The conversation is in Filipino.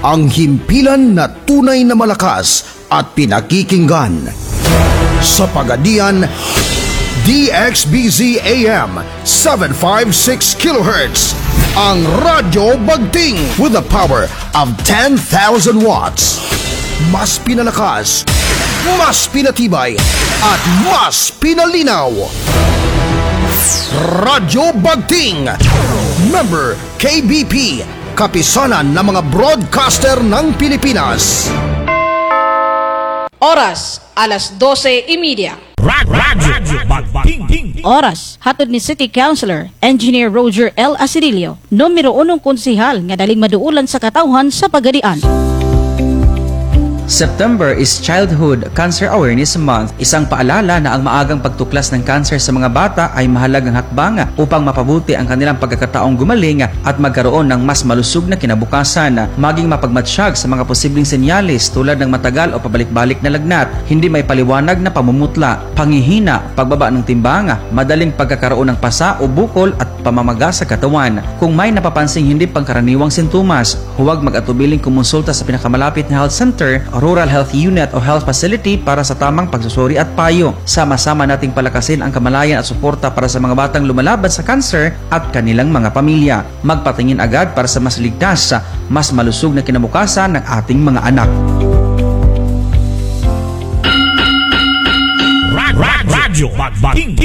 ang himpilan na tunay na malakas at pinakikinggan. Sa Pagadian, DXBZ AM 756 kHz, ang Radyo Bagting with the power of 10,000 watts. Mas pinalakas, mas pinatibay, at mas pinalinaw. Radyo Bagting, member KBP, kapisanan ng mga broadcaster ng Pilipinas. Oras, alas 12:30. Radyo Bagting. Oras, hatod ni City Councilor Engineer Roger L. Asirilio, numero 1 konsehal nga daling maduulan sa katawhan sa Pagadian. September is Childhood Cancer Awareness Month, isang paalala na ang maagang pagtuklas ng cancer sa mga bata ay mahalagang hakbang upang mapabuti ang kanilang pagkakataong gumaling at magkaroon ng mas malusog na kinabukasan. Maging mapagmatsyag sa mga posibleng senyales tulad ng matagal o pabalik-balik na lagnat, hindi may paliwanag na pamumutla, panghihina, pagbaba ng timbang, madaling pagkakaroon ng pasa o bukol at pamamaga sa katawan. Kung may napapansing hindi pangkaraniwang sintomas, huwag mag-atubiling kumonsulta sa pinakamalapit na health center, rural health unit o health facility para sa tamang pagsusuri at payo. Sama-sama nating palakasin ang kamalayan at suporta para sa mga batang lumalaban sa cancer at kanilang mga pamilya. Magpatingin agad para sa mas ligtas, mas malusog na kinabukasan ng ating mga anak. Radyo Bagting.